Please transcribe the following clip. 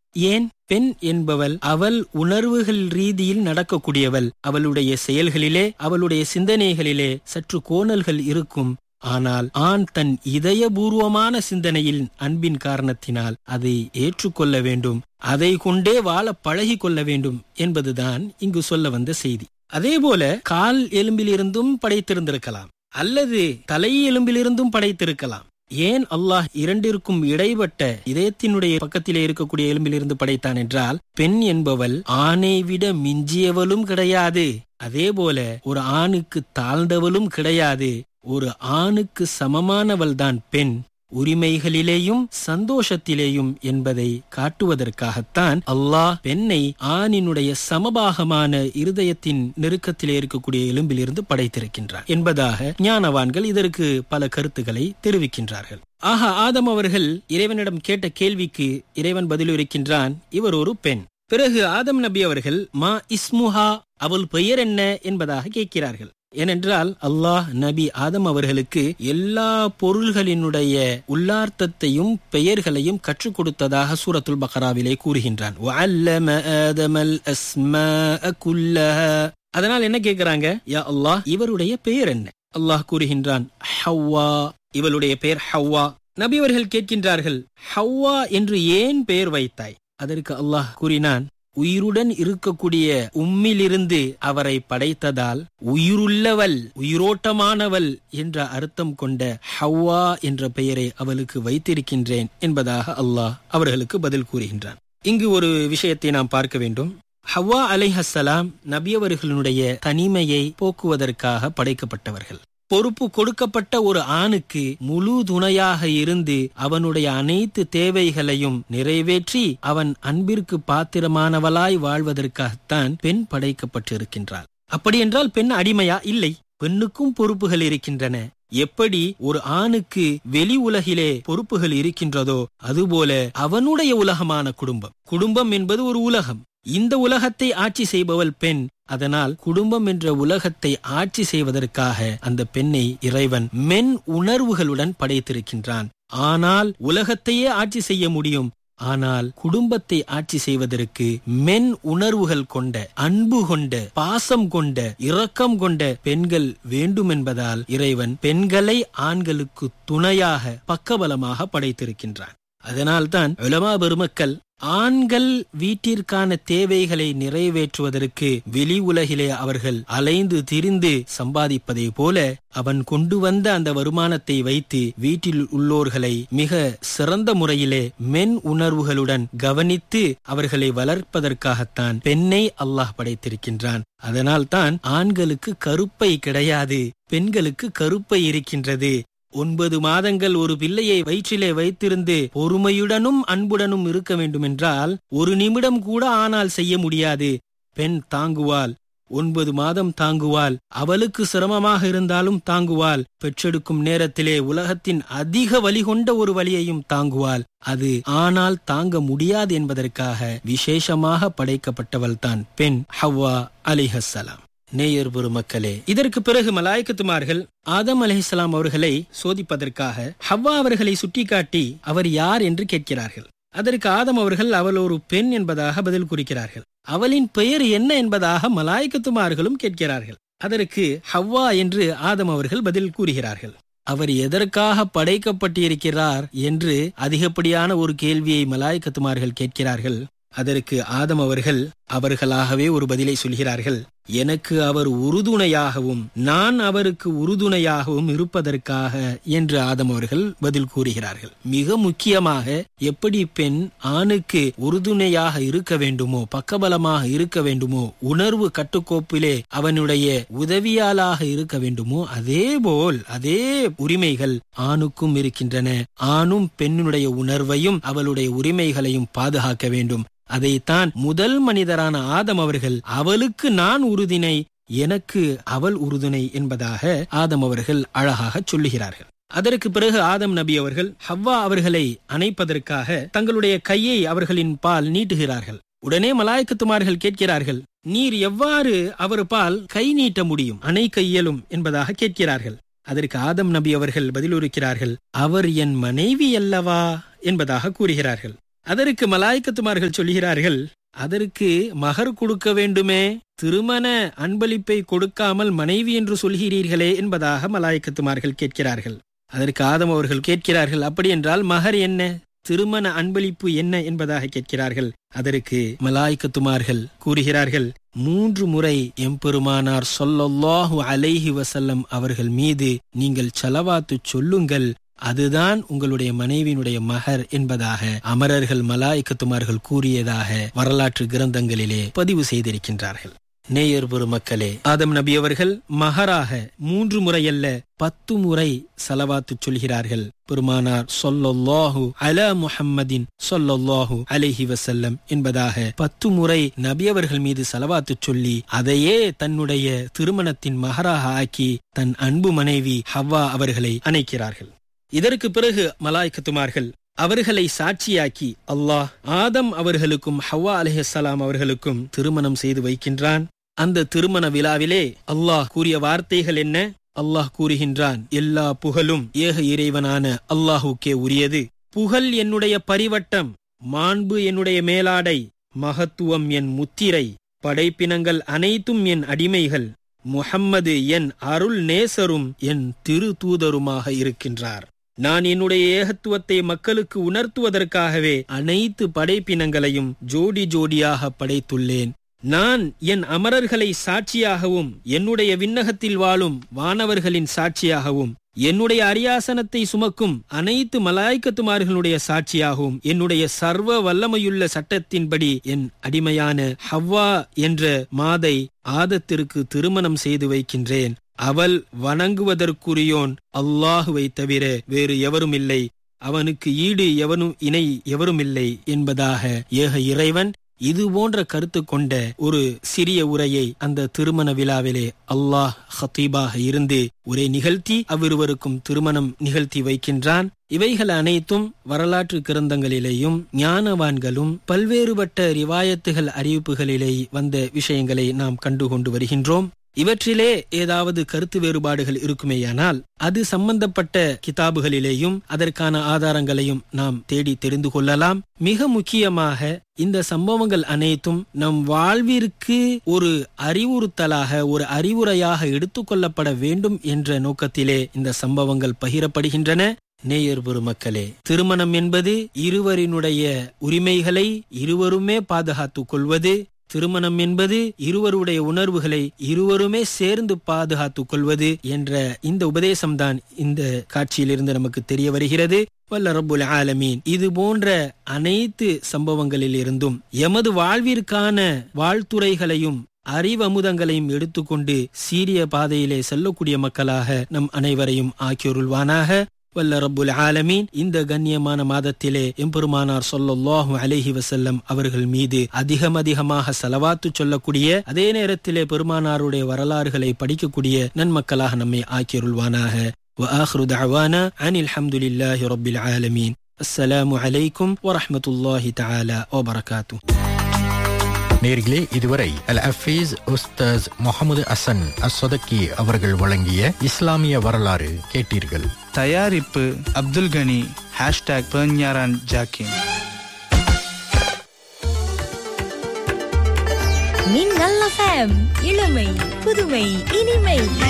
ஏன்? பெண் என்பவள் அவள் உணர்வுகள் ரீதியில் நடக்கக்கூடியவள். அவளுடைய செயல்களிலே, அவளுடைய சிந்தனைகளிலே சற்று கோணல்கள் இருக்கும். ஆனால் ஆண் தன் இதயபூர்வமான சிந்தனையில் அன்பின் காரணத்தினால் அதை ஏற்றுக்கொள்ள வேண்டும், அதை கொண்டே வாழ பழகி கொள்ள வேண்டும் என்பதுதான் இங்கு சொல்ல வந்த செய்தி. அதேபோல கால் எலும்பிலிருந்தும் படைத்திருந்திருக்கலாம், அல்லது தலை எலும்பிலிருந்தும் படைத்திருக்கலாம். ஏன் அல்லாஹ் இரண்டிற்கும் இடைப்பட்ட இதயத்தினுடைய பக்கத்திலே இருக்கக்கூடிய எலும்பிலிருந்து படைத்தான் என்றால், பெண் என்பவள் ஆணை விட மிஞ்சியவளும் கிடையாது, அதேபோல ஒரு ஆணுக்கு தாழ்ந்தவளும் கிடையாது. ஒரு ஆணுக்கு சமமானவள் தான் பெண், உரிமைகளிலேயும் சந்தோஷத்திலேயும் என்பதை காட்டுவதற்காகத்தான் அல்லாஹ் பெண்ணை ஆணினுடைய சமபாகமான இருதயத்தின் நெருக்கத்திலே இருக்கக்கூடிய எலும்பிலிருந்து படைத்திருக்கின்றார் என்பதாக ஞானவான்கள் இதற்கு பல கருத்துக்களை தெரிவிக்கின்றார்கள். ஆதம் அவர்கள் இறைவனிடம் கேட்ட கேள்விக்கு இறைவன் பதிலளிக்கின்றான், இவர் ஒரு பெண். பிறகு ஆதம் நபி அவர்கள் மா இஸ்முஹா, அவள் பெயர் என்ன என்பதாக கேட்கிறார்கள். ஏனென்றால் அல்லாஹ் நபி ஆதம் அவர்களுக்கு எல்லா பொருள்களினுடைய உள்ளார்த்தத்தையும் பெயர்களையும் கற்றுக் கொடுத்ததாக சூரத்துல் பக்ராவிலே கூறுகின்றான். அதனால் என்ன கேட்கிறாங்க, யா அல்லாஹ் இவருடைய பெயர் என்ன? அல்லாஹ் கூறுகின்றான், ஹவ்வா, இவளுடைய பெயர் ஹவ்வா. நபி அவர்கள் கேட்கின்றார்கள், ஹவ்வா என்று ஏன் பெயர் வைத்தாய்? அதற்கு அல்லாஹ் கூறினான், உயிருடன் இருக்கக்கூடிய உம்மிலிருந்து அவரை படைத்ததால் உயிருள்ளவள், உயிரோட்டமானவள் என்ற அர்த்தம் கொண்ட ஹவ்வா என்ற பெயரை அவளுக்கு வைத்திருக்கின்றேன் என்பதாக அல்லாஹ் அவர்களுக்கு பதில் கூறுகின்றான். இங்கு ஒரு விஷயத்தை நாம் பார்க்க வேண்டும். ஹவ்வா அலைஹஸ்ஸலாம் நபி அவர்களுடைய தனிமையை போக்குவதற்காக படைக்கப்பட்டவர்கள். பொறுப்பு கொடுக்கப்பட்ட ஒரு ஆணுக்கு முழு துணையாக இருந்து அவனுடைய அனைத்து தேவைகளையும் நிறைவேற்றி அவன் அன்பிற்கு பாத்திரமானவளாய் வாழ்வதற்காகத்தான் பெண் படைக்கப்பட்டிருக்கின்றாள். அப்படி என்றால் பெண் அடிமையா? இல்லை, பெண்ணுக்கும் பொறுப்புகள் இருக்கின்றன. எப்படி ஒரு ஆணுக்கு வெளி உலகிலே பொறுப்புகள் இருக்கின்றதோ அதுபோல அவனுடைய உலகமான குடும்பம் என்பது ஒரு உலகம். இந்த உலகத்தை ஆட்சி செய்பவள் பெண். அதனால் குடும்பம் என்ற உலகத்தை ஆட்சி செய்வதற்காக அந்த பெண்ணை இறைவன் மென் உணர்வுகளுடன் படைத்திருக்கின்றான். ஆனால் உலகத்தையே ஆட்சி செய்ய முடியும், ஆனால் குடும்பத்தை ஆட்சி செய்வதற்கு மென் உணர்வுகள் கொண்ட, அன்பு கொண்ட, பாசம் கொண்ட, இரக்கம் கொண்ட பெண்கள் வேண்டும் என்பதால் இறைவன் பெண்களை ஆண்களுக்கு துணையாக பக்கபலமாக படைத்திருக்கின்றான். அதனால்தான் உலமா பெருமக்கள் ஆண்கள் வீட்டிற்கான தேவைகளை நிறைவேற்றுவதற்கு வெளி உலகிலே அவர்கள் அலைந்து திரிந்து சம்பாதிப்பதை போல அவன் கொண்டு வந்த அந்த வருமானத்தை வைத்து வீட்டில் உள்ளோர்களை மிக சிறந்த முறையிலே மென் உணர்வுகளுடன் கவனித்து அவர்களை வளர்ப்பதற்காகத்தான் பெண்ணை அல்லாஹ் படைத்திருக்கின்றான். அதனால்தான் ஆண்களுக்கு கருப்பை கிடையாது, பெண்களுக்கு கருப்பை இருக்கின்றது. 9 மாதங்கள் ஒரு பிள்ளையை வயிற்றிலே வைத்திருந்து பொறுமையுடனும் அன்புடனும் இருக்க வேண்டும் என்றால் 1 நிமிடம் கூட ஆணால் செய்ய முடியாது. பெண் தாங்குவாள், 9 மாதம் தாங்குவாள், அவளுக்கு சிரமமாக இருந்தாலும் தாங்குவாள். பெற்றெடுக்கும் நேரத்திலே உலகத்தின் அதிக வலி கொண்ட ஒரு வலியையும் தாங்குவாள். அது ஆனால் தாங்க முடியாது என்பதற்காக விசேஷமாக படைக்கப்பட்டவள் தான் பெண் ஹவ்வா அலைஹிஸ்ஸலாம். நேயர் பெருமக்களே, இதற்கு பிறகு மலாய்க்கத்துமார்கள் ஆதம் அலைஹிஸ்ஸலாம் அவர்களை சோதிப்பதற்காக ஹவ்வா அவர்களை சுட்டிக்காட்டி அவர் யார் என்று கேட்கிறார்கள். அதற்கு ஆதம் அவர்கள் அவள் ஒரு பெண் என்பதாக பதில் குறிக்கிறார்கள். அவளின் பெயர் என்ன என்பதாக மலாய்க்கத்துமார்களும் கேட்கிறார்கள். அதற்கு ஹவ்வா என்று ஆதம் அவர்கள் பதில் கூறுகிறார்கள். அவர் எதற்காக படைக்கப்பட்டிருக்கிறார் என்று அதிகப்படியான ஒரு கேள்வியை மலாய்க்கத்துமார்கள் கேட்கிறார்கள். அதற்கு ஆதம் அவர்கள் அவர்களாகவே ஒரு பதிலை சொல்கிறார்கள். எனக்கு அவர் உறுதுணையாகவும் நான் அவருக்கு உறுதுணையாகவும் இருப்பதற்காக என்று ஆதம் அவர்கள் பதில் கூறுகிறார்கள். மிக முக்கியமாக எப்படி பெண் ஆணுக்கு உறுதுணையாக இருக்க வேண்டுமோ, பக்கபலமாக இருக்க வேண்டுமோ, உணர்வு கட்டுக்கோப்பிலே அவனுடைய உதவியாளாக இருக்க வேண்டுமோ, அதே உரிமைகள் ஆணுக்கும் இருக்கின்றன. ஆணும் பெண்ணுடைய உணர்வையும் அவளுடைய உரிமைகளையும் பாதுகாக்க வேண்டும். அதைத்தான் முதல் மனிதரான ஆதம் அவர்கள் அவளுக்கு நான் உறுதுணை, எனக்கு அவள் உறுதுணை என்பதாக ஆதம் அவர்கள் அழகாக சொல்லுகிறார்கள். அதற்கு பிறகு ஆதம் நபி அவர்கள் ஹவ்வா அவர்களை அணைப்பதற்காக தங்களுடைய கையை அவர்களின் பால் நீட்டுகிறார்கள். உடனே மலாய்க்கத்துமார்கள் கேட்கிறார்கள், நீர் எவ்வாறு அவர் பால் கை நீட்ட முடியும், அணைக்க இயலும் என்பதாக கேட்கிறார்கள். அதற்கு ஆதம் நபி அவர்கள் பதிலுரைக்கிறார்கள், அவர் என் மனைவி அல்லவா என்பதாக கூறுகிறார்கள். அதற்கு மலாய்க்கத்துமார்கள் சொல்கிறார்கள், அதற்கு மகர் கொடுக்க வேண்டுமே, திருமண அன்பளிப்பை கொடுக்காமல் மனைவி என்று சொல்கிறீர்களே என்பதாக மலாய்க்கத்துமார்கள் கேட்கிறார்கள். அதற்கு ஆதம் அவர்கள் கேட்கிறார்கள், அப்படி என்றால் மகர் என்ன, திருமண அன்பளிப்பு என்ன என்பதாக கேட்கிறார்கள். அதற்கு மலாய்க்கத்துமார்கள் கூறுகிறார்கள், 3 முறை எம்பெருமானார் ஸல்லல்லாஹு அலைஹி வஸல்லம் அவர்கள் மீது நீங்கள் ஸலவாத்து சொல்லுங்கள், அதுதான் உங்களுடைய மனைவியினுடைய மகர் என்பதாக அமரர்கள் மலாய்க்கத்துமார்கள் கூறியதாக வரலாற்று கிரந்தங்களிலே பதிவு செய்திருக்கின்றார்கள். நேயர் பெருமக்களே, ஆதம் நபி அவர்கள் மகராக 3 முறையல்ல 10 முறை ஸலவாத்து சொல்கிறார்கள். பெருமானார் ஸல்லல்லாஹு அலா முஹம்மதின் ஸல்லல்லாஹு அலைஹி வஸல்லம் என்பதாக 10 முறை நபி அவர்கள் மீது ஸலவாத்து சொல்லி அதையே தன்னுடைய திருமணத்தின் மகராக ஆக்கி தன் அன்பு மனைவி ஹவ்வா அவர்களை அணைக்கிறார்கள். இதற்கு பிறகு மலாய்க்கத்துமார்கள் அவர்களை சாட்சியாக்கி அல்லாஹ் ஆதம் அவர்களுக்கும் ஹவ்வா அலைஹிஸ்ஸலாம் அவர்களுக்கும் திருமணம் செய்து வைக்கின்றான். அந்த திருமண விழாவிலே அல்லாஹ் கூறிய வார்த்தைகள் என்ன? அல்லாஹ் கூறுகின்றான், எல்லா புகழும் ஏக இறைவனான அல்லாஹுக்கே உரியது. புகழ் என்னுடைய பரிவட்டம், மாண்பு என்னுடைய மேலாடை, மகத்துவம் என் முத்திரை, படைப்பினங்கள் அனைத்தும் என் அடிமைகள். முஹம்மது என் அருள் நேசரும் என் திரு தூதருமாக இருக்கின்றார். நான் என்னுடைய ஏகத்துவத்தை மக்களுக்கு உணர்த்துவதற்காகவே அனைத்து படைப்பினங்களையும் ஜோடி ஜோடியாக படைத்துள்ளேன். நான் என் அமரர்களை சாட்சியாகவும் என்னுடைய விண்ணகத்தில் வாழும் வானவர்களின் சாட்சியாகவும் என்னுடைய அரியாசனத்தை சுமக்கும் அனைத்து மலாய்க்கத்துமார்களுடைய சாட்சியாகவும் என்னுடைய சர்வ வல்லமையுள்ள சட்டத்தின்படி என் அடிமையான ஹவ்வா என்ற மாதை ஆதத்திற்கு திருமணம் செய்து வைக்கின்றேன். அவள் வணங்குவதற்குரியோன் அல்லாஹுவை தவிர வேறு எவரும் இல்லை, அவனுக்கு ஈடு எவனும் இணை எவரும் இல்லை என்பதாக ஏக இறைவன் இது போன்ற கருத்து கொண்ட ஒரு சிறிய உரையை அந்த திருமண விழாவிலே அல்லாஹ் ஹத்தீபாக இருந்து ஒரே நிகழ்த்தி அவ்விருவருக்கும் திருமணம் நிகழ்த்தி வைக்கின்றான். இவைகள் அனைத்தும் வரலாற்று கிரந்தங்களிலேயும் ஞானவான்களும் பல்வேறுபட்ட ரிவாயத்துகள் அறிவிப்புகளிலே வந்த விஷயங்களை நாம் கண்டுகொண்டு வருகின்றோம். இவற்றிலே ஏதாவது கருத்து வேறுபாடுகள் இருக்குமேயானால் அது சம்பந்தப்பட்ட கிதாபுகளிலேயும் அதற்கான ஆதாரங்களையும் நாம் தேடி தெரிந்து கொள்ளலாம். மிக முக்கியமாக இந்த சம்பவங்கள் அனைத்தும் நம் வாழ்விற்கு ஒரு அறிவுறுத்தலாக ஒரு அறிவுரையாக எடுத்துக்கொள்ளப்பட வேண்டும் என்ற நோக்கத்திலே இந்த சம்பவங்கள் பகிரப்படுகின்றன. நேயர் பெருமக்களே, திருமணம் என்பது இருவரினுடைய உரிமைகளை இருவருமே பாதுகாத்துக் கொள்வது, திருமணம் என்பது இருவருடைய உணர்வுகளை இருவருமே சேர்ந்து பாதுகாத்துக் கொள்வது என்ற இந்த உபதேசம்தான் இந்த காட்சியிலிருந்து நமக்கு தெரிய வருகிறது. வல்ல ரப்புல் ஆலமீன் இது போன்ற அனைத்து சம்பவங்களில் இருந்தும் எமது வாழ்விற்கான வாழ்த்துறைகளையும் அறிவமுதங்களையும் எடுத்துக்கொண்டு சீரிய பாதையிலே செல்லக்கூடிய மக்களாக நம் அனைவரையும் ஆக்கியருள்வானாக. வல்ல ரப்புல் ஆலமீன் இந்த கண்ணியமான மாதத்திலே எம்பெருமானார் ஸல்லல்லாஹு அலைஹி வஸல்லம் அவர்கள் மீது அதிகமாக ஸலவாத்து சொல்லக்கூடிய அதே நேரத்திலே பெருமானாருடைய வரலாறுகளை படிக்கக்கூடிய நன்மக்களாக நம்மை ஆக்கியருள்வானாக. வஆகிரு தஅவானா அனில் ஹம்துலில்லாஹி ரப்பில் ஆலமீன். அஸ்ஸலாமு அலைக்கும் வரஹ்மத்துல்லாஹி தஆலா வபரகாத்துஹு. நேர்களே, இதுவரை அல் ஹஃபீஸ் உஸ்தாஸ் முஹம்மது ஹசன் அஸ்ஸதகி அவர்கள் வழங்கிய இஸ்லாமிய வரலாறு கேட்டீர்கள். தயாரிப்பு அப்துல் கனி #பெர்ஞாரான் ஜாக்கின். மின்னல் FM, இளமை புதுமை இனிமை.